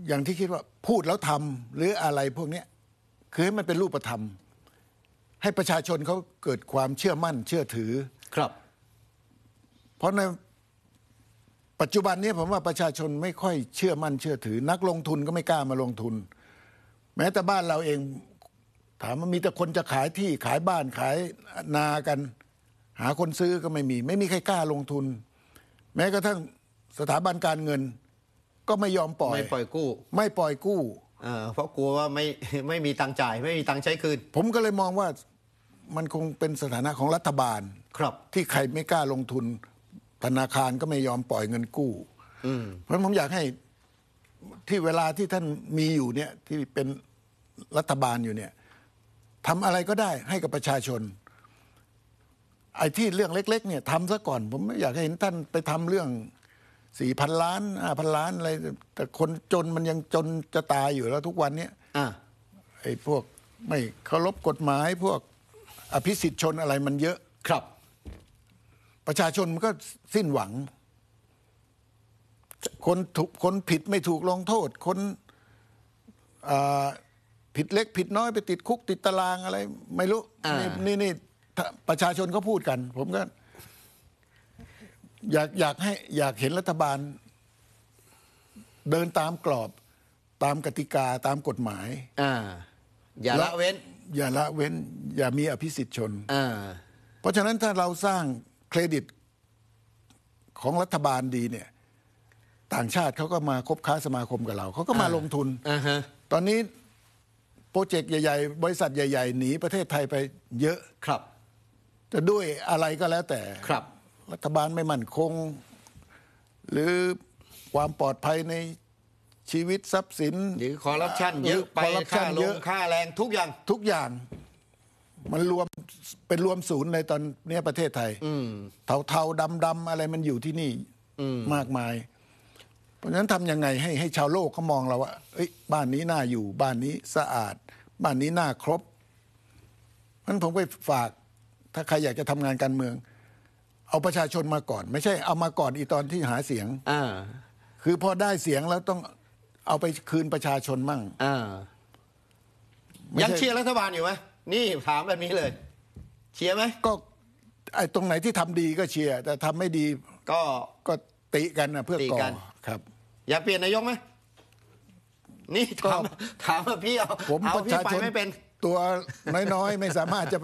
อย่างที่คิดว่าพูดแล้วทำหรืออะไรพวกนี้คือให้มันเป็นรูปธรรมให้ประชาชนเขาเกิดความเชื่อมั่นเชื่อถือครับเพราะในปัจจุบันนี้ผมว่าประชาชนไม่ค่อยเชื่อมั่นเชื่อถือนักลงทุนก็ไม่กล้ามาลงทุนแม้แต่บ้านเราเองถามว่ามีแต่คนจะขายที่ขายบ้านขายนากันหาคนซื้อก็ไม่มีใครกล้าลงทุนแม้กระทั่งสถาบันการเงินก็ไม่ยอมปล่อยไม่ปล่อยกู้เพราะกลัวว่าไม่มีตังค์จ่ายไม่มีตังค์ใช้คืนผมก็เลยมองว่ามันคงเป็นสถานะของรัฐบาลครับที่ใครไม่กล้าลงทุนธนาคารก็ไม่ยอมปล่อยเงินกู้เพราะผมอยากให้ที่เวลาที่ท่านมีอยู่เนี่ยที่เป็นรัฐบาลอยู่เนี่ยทำอะไรก็ได้ให้กับประชาชนไอ้ที่เรื่องเล็กๆเนี่ยทำซะก่อนผมไม่อยากให้เห็นท่านไปทำเรื่อง4,000 ล้าน5,000 ล้านอะไรแต่คนจนมันยังจนจะตายอยู่แล้วทุกวันนี้ไอ้พวกไม่เคารพกฎหมายพวกอภิสิทธิชนอะไรมันเยอะครับประชาชนมันก็สิ้นหวังคนผิดไม่ถูกลงโทษคนผิดเล็กผิดน้อยไปติดคุกติดตารางอะไรไม่รู้นี่ประชาชนก็พูดกันผมก็อยากเห็นรัฐบาลเดินตามกรอบตามกติกาตามกฎหมายอย่าละเว้นอย่ามีอภิสิทธิชนเพราะฉะนั้นถ้าเราสร้างเครดิตของรัฐบาลดีเนี่ยต่างชาติเขาก็มาคบค้าสมาคมกับเราเขาก็มาลงทุนตอนนี้โปรเจกต์ใหญ่ๆบริษัทใหญ่ๆหนีประเทศไทยไปเยอะครับจะด้วยอะไรก็แล้วแต่ครับรัฐบาลไม่มั่นคงหรือความปลอดภัยในชีวิตทรัพย์สินหรือคอร์รัปชันเยอะไปค่าลงค่าแรงทุกอย่างมันรวมศูนย์ในตอนนี้ประเทศไทยเทาดำอะไรมันอยู่ที่นี่มากมายเพราะฉะนั้นทำยังไงให้ชาวโลกเขามองเราว่าบ้านนี้น่าอยู่บ้านนี้สะอาดบ้านนี้น่าครบเพราะฉะนั้นผมก็ฝากถ้าใครอยากจะทำงานการเมืองเอาประชาชนมาก่อนไม่ใช่เอามาก่อนอีตอนที่หาเสียงคือพอได้เสียงแล้วต้องเอาไปคืนประชาชนมั่งยังเชียร์รัฐบาลอยู่ไหมนี่ถามแบบนี้เลยเชียร์ไหมก็ไอ้ตรงไหนที่ทำดีก็เชียร์แต่ทำไม่ดีก็ติกันนะเพื่อก่อครับอยากเปลี่ยนนายกไหมนี่ถามว่าพี่ผมประชาชนไม่เป็นตัวน้อยๆไม่สามารถจะไป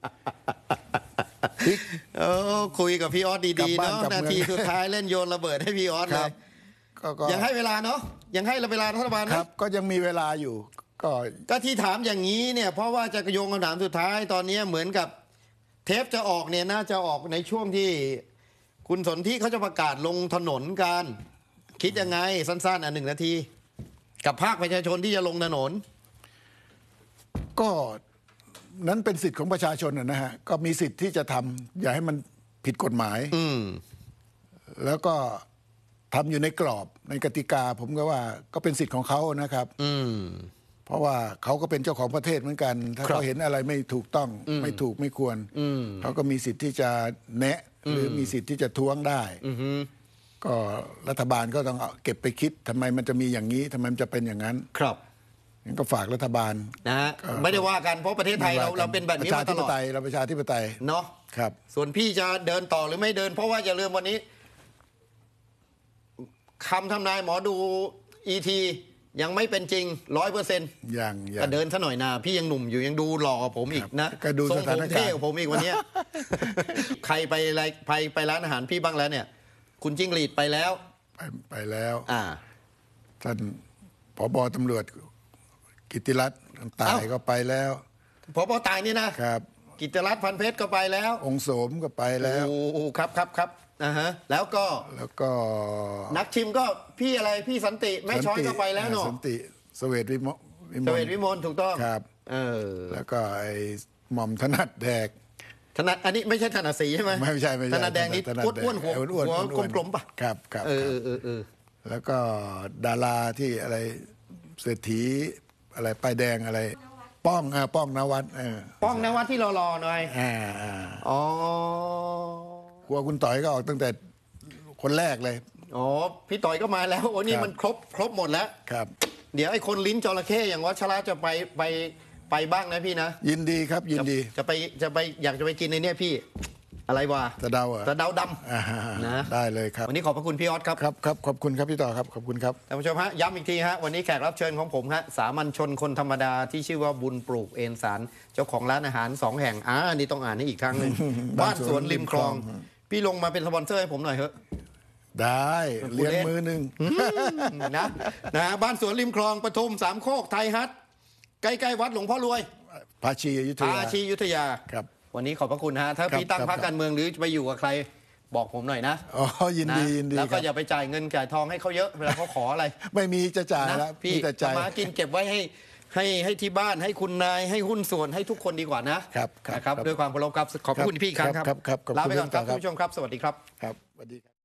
คุยกับพี่ออสดีๆเนาะนาทีสุดท้ายเล่นโยนระเบิดให้พี่ออสเลยยังให้เวลาเนาะยังให้เวลารัฐบาลครับก็ยังมีเวลาอยู่ก็ที่ถามอย่างนี้เนี่ยเพราะว่าจะโยงคำถามสุดท้ายตอนนี้เหมือนกับเทปจะออกเนี่ยน่าจะออกในช่วงที่คุณสนธิเขาจะประกาศลงถนนกันคิดยังไงสั้นๆ1 นาทีกับภาคประชาชนที่จะลงถนนก็นั้นเป็นสิทธิ์ของประชาชนนะฮะก็มีสิทธิ์ที่จะทำอย่าให้มันผิดกฎหมายแล้วก็ทำอยู่ในกรอบในกติกาผมก็ว่าก็เป็นสิทธิ์ของเขานะครับเพราะว่าเขาก็เป็นเจ้าของประเทศเหมือนกันถ้าเขาเห็นอะไรไม่ถูกต้องไม่ถูกไม่ควรเขาก็มีสิทธิ์ที่จะแนะหรือมีสิทธิ์ที่จะท้วงได้ก็รัฐบาลก็ต้องเก็บไปคิดทำไมมันจะมีอย่างนี้ทำไมมันจะเป็นอย่างนั้นครับงั้นก็ฝากรัฐบาลนะฮะไม่ได้ว่ากันเพราะประเทศไทยเราเป็นแบบนี้มาตลอดเราประชาธิปไตยเนาะครับส่วนพี่จะเดินต่อหรือไม่เดินเพราะว่าอย่าลืมวันนี้คำทำนายหมอดูETยังไม่เป็นจริง 100% อย่างก็เดินซะหน่อยนะพี่ยังหนุ่มอยู่ยังดูหล่อกว่าผมอีกนะทรงผมเท่กว่าผมอีกวันนี้ ใครไปร้านอาหารพี่บ้างแล้วเนี่ยคุณจิ้งหรีดไปแล้วท่านผบ.ตำรวจกิติรัตน์ตายก็ไปแล้วผบ.ตายนี่นะครับกิติรัตน์พันเพชรก็ไปแล้วองค์โสมก็ไปแล้วโอ้ครับแล้วก็นักชิมก็พี่อะไรพี่สันติแม่ช้อยก็ไปแล้วเนาะสันติเสวตวิมลถูกต้องครับแล้วก็ไอ้หม่อมถนัดแดกถนัดอันนี้ไม่ใช่ถนัดสีใช่ไหมไม่ใช่ถนัดแดงนี่อ้วนหัวกลมๆป่ะครับแล้วก็ดาราที่อะไรเศรษฐีอะไรป้ายแดงอะไรป้องนวัดป้องนวัดที่รอหน่อยกลัวคุณต่อยก็ออกตั้งแต่คนแรกเลยพี่ต่อยก็มาแล้วโอ้นี่มันครบหมดแล้วครับเดี๋ยวไอ้คนลิ้นจระเข้อย่างวัชระจะไปบ้างนะพี่นะยินดีครับยินดีจะไปอยากจะไปกินในเนี้ยพี่อะไรวะสะเดาเหรอสะเดาดอ่าำนะได้เลยครับวันนี้ขอบพระคุณพี่ออสครับครับขอบคุณครับพี่ต่อครับขอบคุณครับท่านผู้ชมฮะย้ำอีกทีฮะวันนี้แขกรับเชิญของผมฮะสามัญชนคนธรรมดาที่ชื่อว่าบุญปลูกเอนสารเจ้าของร้านอาหาร2 แห่งอันนี้ต้องอ่านให้อีกครั้งหนึ่ง บ้านสวนริมคลอง พี่ลงมาเป็นสปอนเซอร์ให้ผมหน่อยเถอะได้เลี้ยงมือหนึ่งนะบ้านสวนริมคลองปทุมสามโคกไทยฮัทใกล้ๆวัดหลวงพ่อรวยภาชีอยุธยาอาชีอยุธยาครับวันนี้ขอบพระคุณฮะถ้าครับพี่ตั้งครับพรรคการเมืองหรือจะไปอยู่กับใครบอกผมหน่อยนะอ๋อยินดีนะยินดีแล้วก็ครับอย่าไปจ่ายเงินจ่ายทองให้เขาเยอะเวลาเขาขออะไรไม่มีจะจ่ายนะแล้วพี่มีแต่ใจทำมากินเก็บไว้ให้ที่บ้านให้คุณนายให้หุ้นส่วนให้ทุกคนดีกว่านะครับ นะครับด้วยความเคารพครับขอบคุณพี่อีกครั้งครับครับขอบคุณลาไปก่อนครับครับท่านผู้ชมครับสวัสดีครับครับสวัสดีครับ